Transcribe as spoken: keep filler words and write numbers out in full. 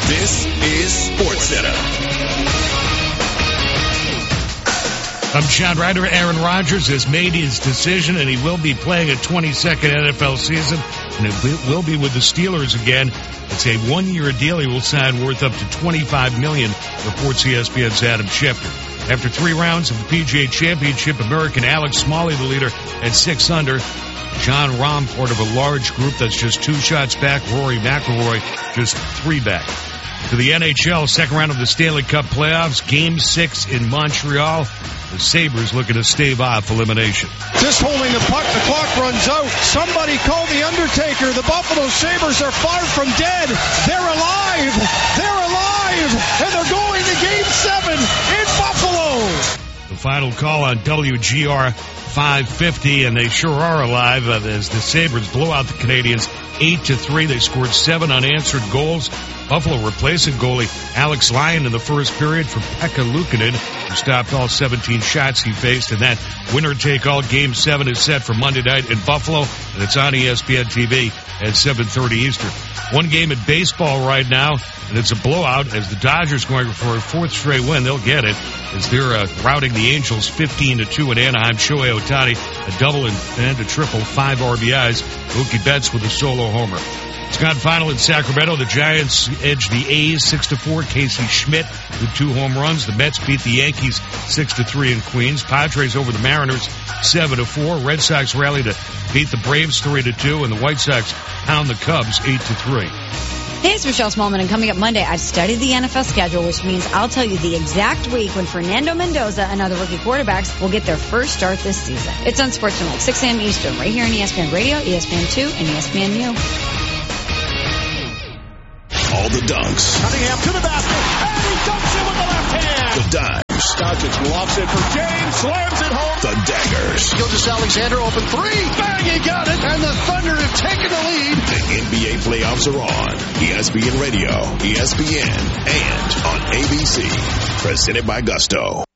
This is SportsCenter. I'm John Ryder. Aaron Rodgers has made his decision, and he will be playing a twenty-second N F L season, and it will be with the Steelers again. It's a one-year deal he will sign worth up to twenty-five million dollars, reports E S P N's Adam Schefter. After three rounds of the P G A Championship, American Alex Smalley, the leader, at six under. John Rahm, part of a large group that's just two shots back. Rory McIlroy, just three back. To the N H L, second round of the Stanley Cup playoffs, Game six in Montreal. The Sabres looking to stave off elimination. Just holding the puck, the clock runs out. Somebody call the Undertaker. The Buffalo Sabres are far from dead. They're alive. They're alive. And they're going to Game seven in Buffalo. The final call on W G R five fifty, and they sure are alive uh, as the Sabres blow out the Canadiens eight to three. They scored seven unanswered goals. Buffalo replacing goalie Alex Lyon in the first period for Pekka Luukkonen, who stopped all seventeen shots he faced. And that winner-take-all Game seven is set for Monday night in Buffalo, and it's on E S P N T V at seven thirty Eastern. One game in baseball right now, and it's a blowout as the Dodgers going for a fourth straight win. They'll get it as they're uh, routing the Angels fifteen to two in Anaheim. Shohei Ohtani, a double and, and a triple, five R B Is. Mookie Betts with a solo homer. Scott final in Sacramento. The Giants edged the A's six to four. Casey Schmidt with two home runs. The Mets beat the Yankees six to three in Queens. Padres over the Mariners seven to four. Red Sox rally to beat the Braves three to two, and the White Sox pound the Cubs eight to three. Hey, it's Michelle Smallman, and coming up Monday, I've studied the N F L schedule, which means I'll tell you the exact week when Fernando Mendoza and other rookie quarterbacks will get their first start this season. It's on SportsCenter, six a.m. Eastern, right here on E S P N Radio, E S P N two, and E S P N U. All the dunks. Cunningham to the basket, and he dunks it with the left hand. The dimes. Doncic lofts it for James, slams it home. The daggers. Gilgeous-Alexander open three, bang, he got it, and the Thunder have taken the lead. The N B A playoffs are on. E S P N Radio, E S P N, and on A B C. Presented by Gusto.